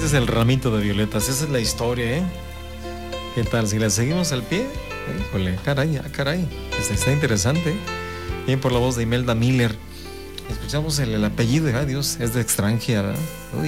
es el ramito de violetas, esa es la historia, ¿eh? ¿Qué tal? Si le seguimos al pie, híjole, caray, caray, está interesante, ¿eh? Bien por la voz de Imelda Miller. Escuchamos el apellido, Dios, es de extranjera, ¿verdad? Uy.